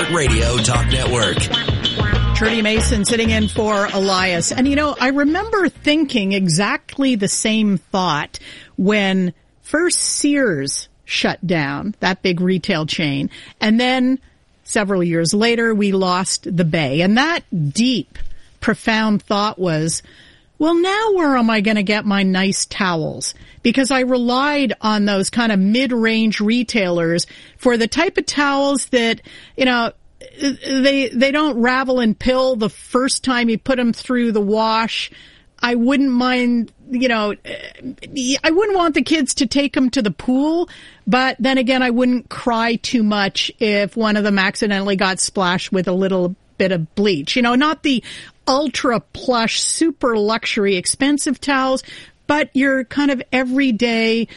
iHeartRadio Talk Network. Trudy Mason sitting in for Elias. And I remember thinking exactly the same thought when first Sears shut down, that big retail chain, and then several years later we lost the Bay. And that deep, profound thought was, well, now where am I going to get my nice towels? Because I relied on those kind of mid-range retailers for the type of towels that, they don't ravel and pill the first time you put them through the wash. I wouldn't mind, I wouldn't want the kids to take them to the pool, but then again, I wouldn't cry too much if one of them accidentally got splashed with a little bit of bleach. Not the ultra plush, super luxury, expensive towels, but your kind of everyday,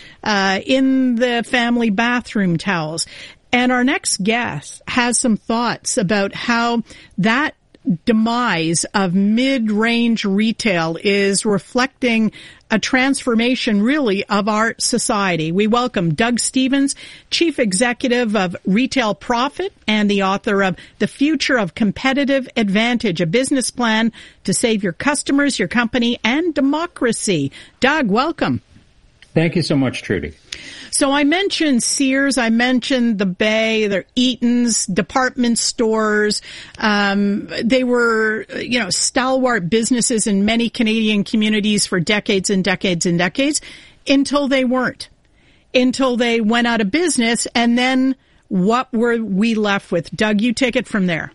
in the family bathroom towels. And our next guest has some thoughts about how that demise of mid-range retail is reflecting a transformation, really, of our society. We welcome Doug Stephens, Chief Executive of Retail Profit and the author of The Future of Competitive Advantage, a business plan to save your customers, your company, and democracy. Doug, welcome. Thank you so much, Trudy. So I mentioned Sears, I mentioned the Bay, their Eaton's, department stores. They were, stalwart businesses in many Canadian communities for decades and decades and decades until they weren't, until they went out of business. And then what were we left with? Doug, you take it from there.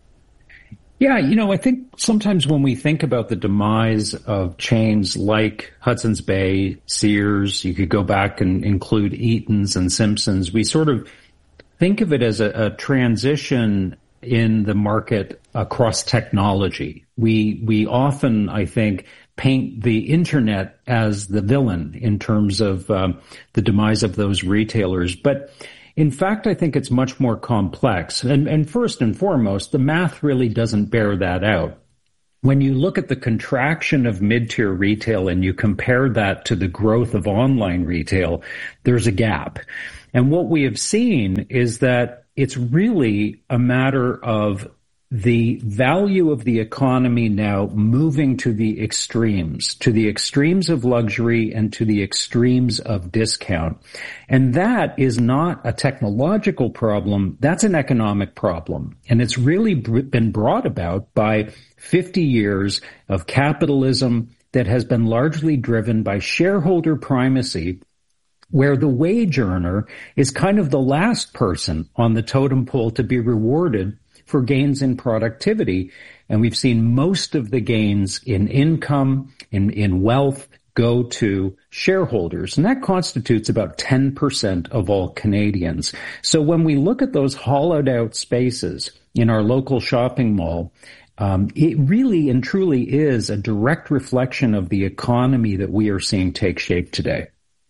Yeah, I think sometimes when we think about the demise of chains like Hudson's Bay, Sears, you could go back and include Eaton's and Simpson's, we sort of think of it as a transition in the market across technology. We often, I think, paint the internet as the villain in terms of the demise of those retailers. But in fact, I think it's much more complex. And first and foremost, the math really doesn't bear that out. When you look at the contraction of mid-tier retail and you compare that to the growth of online retail, there's a gap. And what we have seen is that it's really a matter of the value of the economy now moving to the extremes of luxury and to the extremes of discount. And that is not a technological problem. That's an economic problem. And it's really been brought about by 50 years of capitalism that has been largely driven by shareholder primacy, where the wage earner is kind of the last person on the totem pole to be rewarded for gains in productivity. And we've seen most of the gains in income, in wealth, go to shareholders. And that constitutes about 10% of all Canadians. So when we look at those hollowed out spaces in our local shopping mall, it really and truly is a direct reflection of the economy that we are seeing take shape today.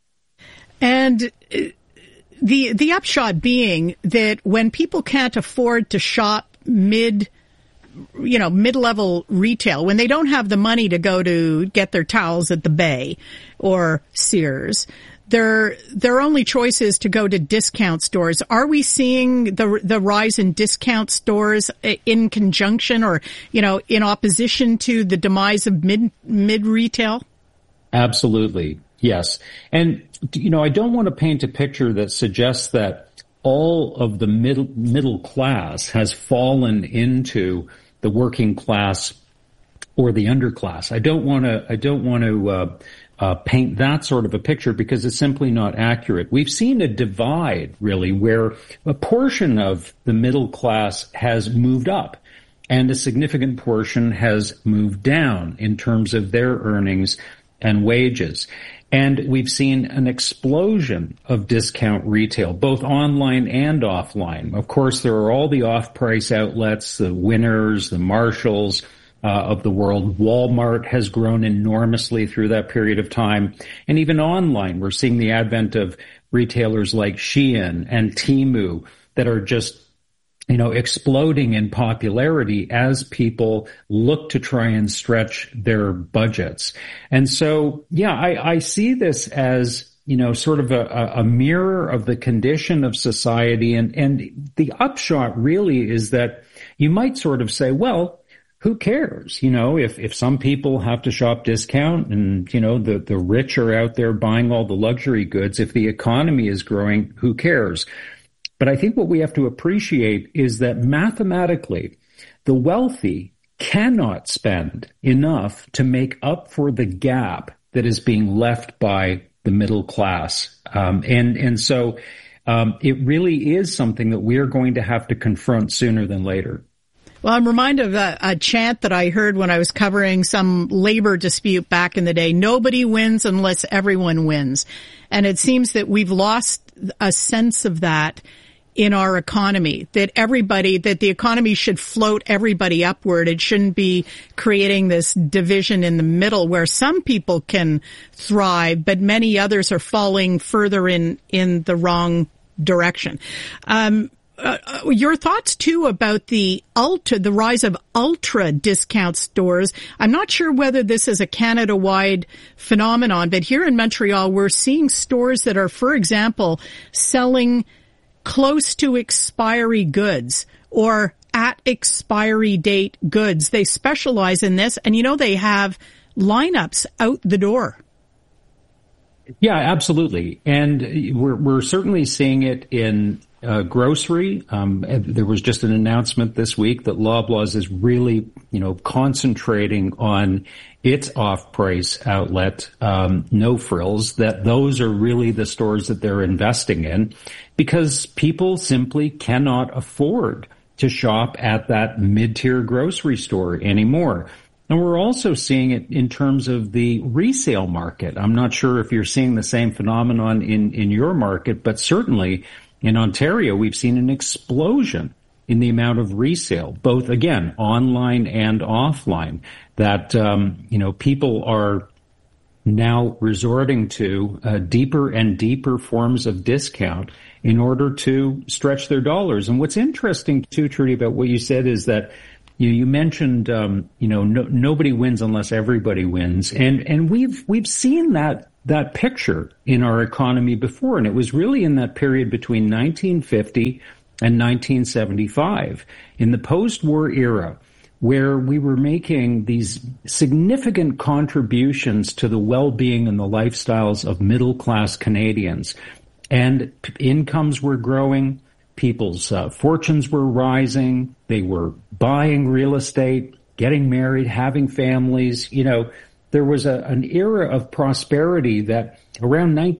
And the upshot being that when people can't afford to shop mid-level retail, when they don't have the money to go to get their towels at the Bay or Sears, their only choice is to go to discount stores. Are we seeing the rise in discount stores in conjunction or, in opposition to the demise of mid retail? Absolutely. Yes. And, I don't want to paint a picture that suggests that all of the middle class has fallen into the working class or the underclass. I don't want to paint that sort of a picture because it's simply not accurate. We've seen a divide, really, where a portion of the middle class has moved up and a significant portion has moved down in terms of their earnings and wages. And we've seen an explosion of discount retail, both online and offline. Of course, there are all the off-price outlets, the Winners, the Marshalls of the world. Walmart has grown enormously through that period of time. And even online, we're seeing the advent of retailers like Shein and Temu that are just exploding in popularity as people look to try and stretch their budgets. And so, I see this as sort of a mirror of the condition of society. And the upshot really is that you might sort of say, well, who cares? If some people have to shop discount and, the rich are out there buying all the luxury goods, if the economy is growing, who cares? But I think what we have to appreciate is that mathematically, the wealthy cannot spend enough to make up for the gap that is being left by the middle class. So it really is something that we're going to have to confront sooner than later. Well, I'm reminded of a chant that I heard when I was covering some labor dispute back in the day. Nobody wins unless everyone wins. And it seems that we've lost a sense of that in our economy, that the economy should float everybody upward. It shouldn't be creating this division in the middle where some people can thrive, but many others are falling further in the wrong direction. Your thoughts too about the rise of ultra discount stores. I'm not sure whether this is a Canada-wide phenomenon, but here in Montreal, we're seeing stores that are, for example, selling close to expiry goods or at expiry date goods. They specialize in this, and they have lineups out the door. Yeah, absolutely. And we're certainly seeing it in grocery. There was just an announcement this week that Loblaws is really, concentrating on its off-price outlet, No Frills, that those are really the stores that they're investing in because people simply cannot afford to shop at that mid-tier grocery store anymore. And we're also seeing it in terms of the resale market. I'm not sure if you're seeing the same phenomenon in your market, but certainly in Ontario, we've seen an explosion in the amount of resale, both, again, online and offline, that, people are now resorting to deeper and deeper forms of discount in order to stretch their dollars. And what's interesting, too, Trudy, about what you said is that you mentioned, nobody wins unless everybody wins. And we've seen that picture in our economy before. And it was really in that period between 1950 and 1975, in the post-war era, where we were making these significant contributions to the well-being and the lifestyles of middle-class Canadians. And incomes were growing, people's fortunes were rising, they were buying real estate, getting married, having families. There was an era of prosperity that around